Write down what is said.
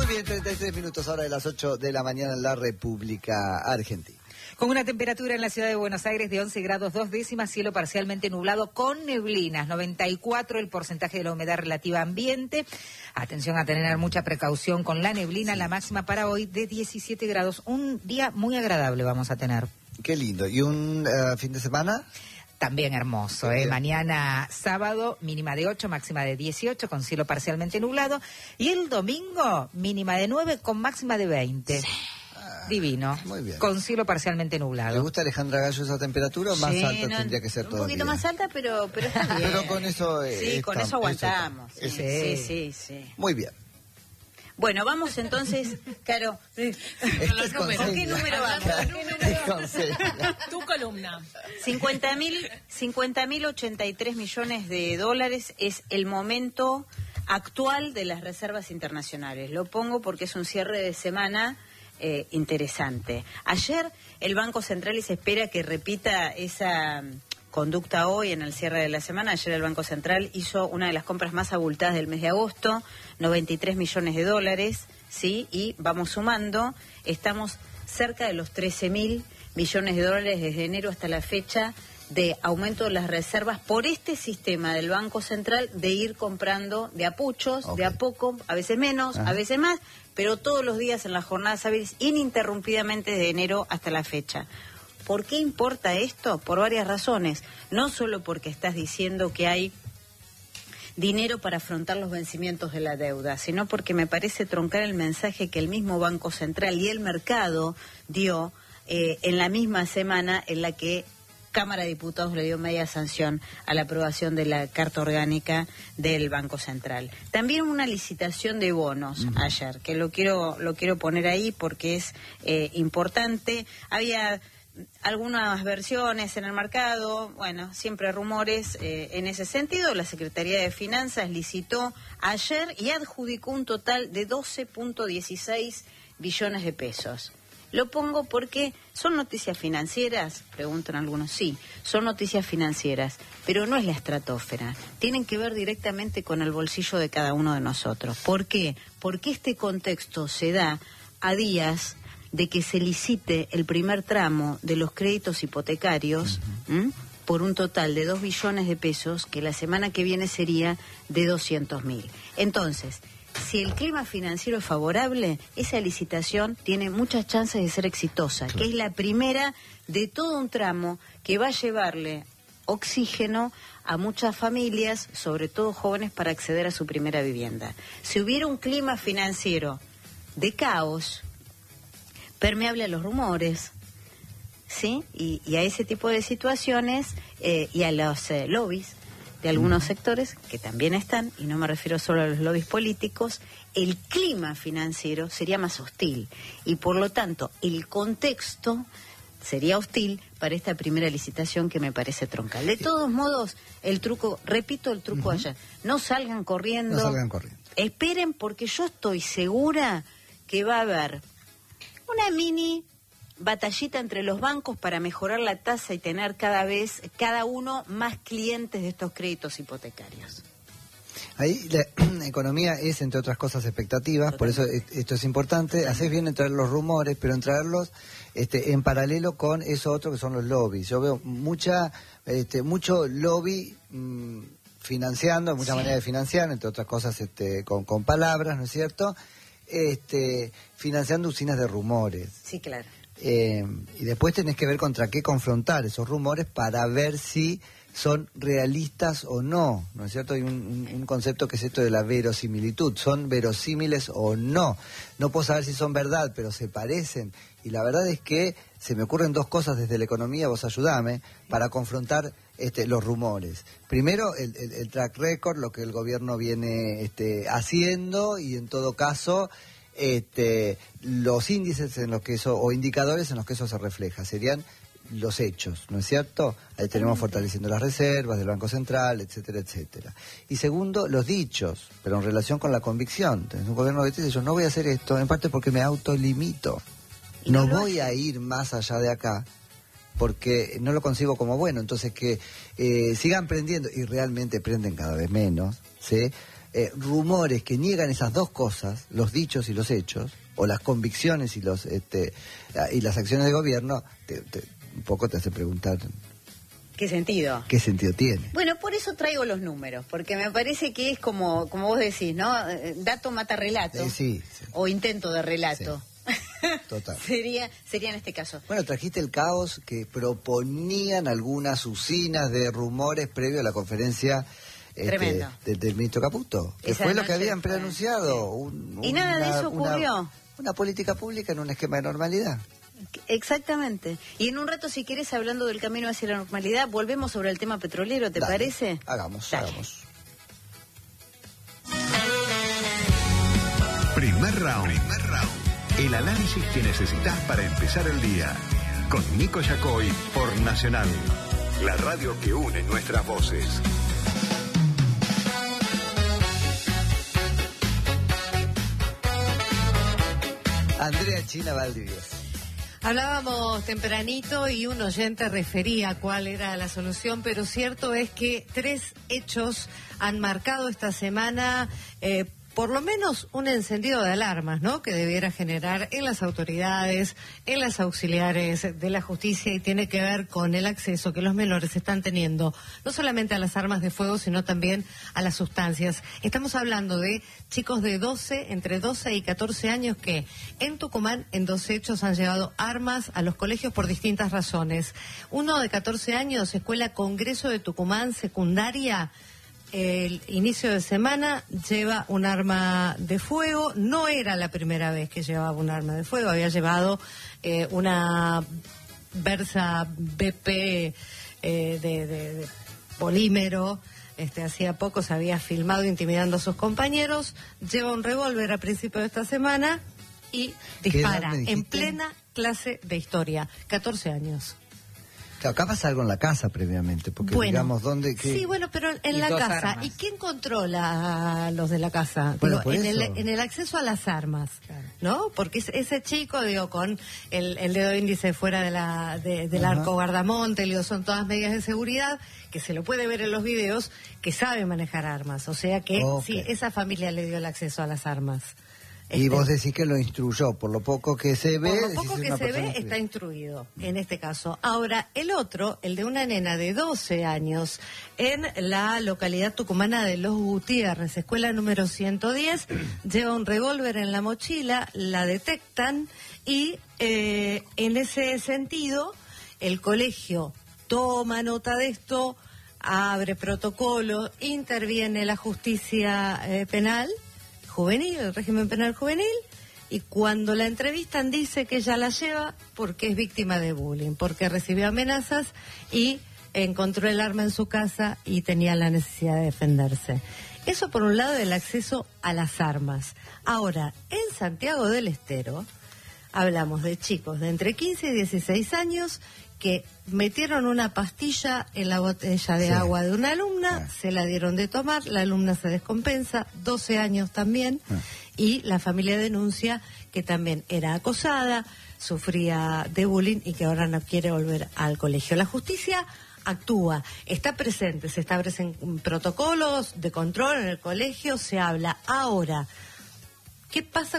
Muy bien, 33 minutos ahora de las 8 de la mañana en la República Argentina. Con una temperatura en la ciudad de Buenos Aires de 11 grados 2 décimas, cielo parcialmente nublado con neblinas, 94 el porcentaje de la humedad relativa ambiente. Atención a tener mucha precaución con la neblina, la máxima para hoy de 17 grados. Un día muy agradable vamos a tener. Qué lindo. ¿Y un fin de semana? También hermoso, Mañana sábado, mínima de 8, máxima de 18, con cielo parcialmente nublado. Y el domingo, mínima de 9, con máxima de 20. Sí. Divino. Muy bien. Con cielo parcialmente nublado. ¿Le gusta, Alejandra Gallo, esa temperatura o más alta tendría que ser todavía? Un poquito más alta, pero está bien. Pero con eso... sí, con eso aguantamos. Sí. Muy bien. Bueno, vamos entonces, Caro. ¿Con qué número vamos? Tu columna. 50.083 millones de dólares es el momento actual de las reservas internacionales. Lo pongo porque es un cierre de semana interesante. Ayer el Banco Central, y se espera que repita esa conducta hoy en el cierre de la semana. Ayer el Banco Central hizo una de las compras más abultadas del mes de agosto, 93 millones de dólares, ¿sí? Y vamos sumando, estamos cerca de los 13.000 millones de dólares desde enero hasta la fecha de aumento de las reservas por este sistema del Banco Central de ir comprando de a puchos, de a poco, a veces menos, a veces más, pero todos los días en las jornadas hábiles, ininterrumpidamente desde enero hasta la fecha. ¿Por qué importa esto? Por varias razones. No solo porque estás diciendo que hay dinero para afrontar los vencimientos de la deuda, sino porque me parece troncar el mensaje que el mismo Banco Central y el mercado dio en la misma semana en la que Cámara de Diputados le dio media sanción a la aprobación de la Carta Orgánica del Banco Central. También una licitación de bonos ayer, que lo quiero poner ahí porque es importante. Había algunas versiones en el mercado, bueno, siempre rumores en ese sentido. La Secretaría de Finanzas licitó ayer y adjudicó un total de 12.16 billones de pesos. Lo pongo porque son noticias financieras, preguntan algunos. Sí, son noticias financieras, pero no es la estratosfera. Tienen que ver directamente con el bolsillo de cada uno de nosotros. ¿Por qué? Porque este contexto se da a días de que se licite el primer tramo de los créditos hipotecarios por un total de 2 billones de pesos, que la semana que viene sería de 200.000. Entonces, si el clima financiero es favorable, esa licitación tiene muchas chances de ser exitosa, que es la primera de todo un tramo que va a llevarle oxígeno a muchas familias, sobre todo jóvenes, para acceder a su primera vivienda. Si hubiera un clima financiero de caos, permeable a los rumores, ¿sí? Y a ese tipo de situaciones y a los lobbies de algunos sectores que también están, y no me refiero solo a los lobbies políticos, el clima financiero sería más hostil y por lo tanto el contexto sería hostil para esta primera licitación que me parece troncal. De todos modos, el truco, repito el truco allá, no salgan corriendo. No salgan corriendo. Esperen, porque yo estoy segura que va a haber una mini batallita entre los bancos para mejorar la tasa y tener cada uno más clientes de estos créditos hipotecarios. Ahí la economía es, entre otras cosas, expectativas. Por eso esto es importante. Haces bien en traer los rumores, pero en traerlos en paralelo con eso otro que son los lobbies. Yo veo mucho lobby financiando, muchas maneras de financiar, entre otras cosas con palabras, ¿no es cierto? Financiando usinas de rumores. Sí, claro. Y después tenés que ver contra qué confrontar esos rumores para ver si son realistas o no, ¿no es cierto? Hay un concepto que es esto de la verosimilitud, ¿son verosímiles o no? No puedo saber si son verdad, pero se parecen. Y la verdad es que se me ocurren dos cosas desde la economía, vos ayudame, para confrontar los rumores. Primero, el track record, lo que el gobierno viene haciendo, y en todo caso los índices en los que eso, o indicadores en los que eso se refleja, serían los hechos, ¿no es cierto? Ahí tenemos fortaleciendo las reservas del Banco Central, etcétera, etcétera. Y segundo, los dichos, pero en relación con la convicción. Tenés un gobierno que dice, yo no voy a hacer esto, en parte porque me autolimito. No voy a ir más allá de acá, porque no lo concibo como bueno. Entonces que sigan prendiendo, y realmente prenden cada vez menos, ¿sí? rumores que niegan esas dos cosas, los dichos y los hechos, o las convicciones y y las acciones de gobierno, un poco te hace preguntar ¿qué sentido? ¿Qué sentido tiene? Bueno, por eso traigo los números, porque me parece que es como vos decís, ¿no? Dato mata relato. Sí. O intento de relato. Sí. Total. sería en este caso. Bueno, trajiste el caos que proponían algunas usinas de rumores previo a la conferencia del ministro Caputo, que Esa fue lo que noche habían preanunciado. ¿Y nada de eso ocurrió? Una política pública en un esquema de normalidad. Exactamente. Y en un rato, si querés, hablando del camino hacia la normalidad, volvemos sobre el tema petrolero, ¿te Dale, parece? Hagamos. Primer round. El análisis que necesitas para empezar el día. Con Nico Yacoy por Nacional. La radio que une nuestras voces. Andrea China Valdivieso. Hablábamos tempranito y un oyente refería cuál era la solución, pero cierto es que 3 hechos han marcado esta semana por lo menos un encendido de alarmas, ¿no?, que debiera generar en las autoridades, en las auxiliares de la justicia, y tiene que ver con el acceso que los menores están teniendo, no solamente a las armas de fuego, sino también a las sustancias. Estamos hablando de chicos de entre 12 y 14 años que en Tucumán, en 2 hechos, han llevado armas a los colegios por distintas razones. Uno de 14 años, Escuela Congreso de Tucumán, secundaria. El inicio de semana lleva un arma de fuego. No era la primera vez que llevaba un arma de fuego, había llevado una Versa BP de polímero. Hacía poco se había filmado intimidando a sus compañeros. Lleva un revólver a principio de esta semana y dispara en plena clase de historia. 14 años. Claro, acá pasa algo en la casa previamente, porque digamos, ¿dónde? Qué? Sí, bueno, pero en la casa. Armas. ¿Y quién controla a los de la casa? Bueno, en el acceso a las armas, claro, ¿no? Porque ese chico, con el dedo índice fuera del arco guardamonte, son todas medidas de seguridad, que se lo puede ver en los videos, que sabe manejar armas. O sea que sí, esa familia le dio el acceso a las armas. Y vos decís que lo instruyó, por lo poco que se ve. Por lo poco que se ve, está instruido, en este caso. Ahora, el otro, el de una nena de 12 años, en la localidad tucumana de Los Gutiérrez, escuela número 110, lleva un revólver en la mochila, la detectan y en ese sentido, el colegio toma nota de esto, abre protocolo, interviene la justicia penal juvenil, el régimen penal juvenil, y cuando la entrevistan dice que ella la lleva porque es víctima de bullying, porque recibió amenazas y encontró el arma en su casa y tenía la necesidad de defenderse. Eso por un lado, el acceso a las armas. Ahora, en Santiago del Estero hablamos de chicos de entre 15 y 16 años que metieron una pastilla en la botella de agua de una alumna, se la dieron de tomar, la alumna se descompensa, 12 años también, y la familia denuncia que también era acosada, sufría de bullying y que ahora no quiere volver al colegio. La justicia actúa, está presente, se establecen protocolos de control en el colegio, se habla. Ahora, ¿qué pasa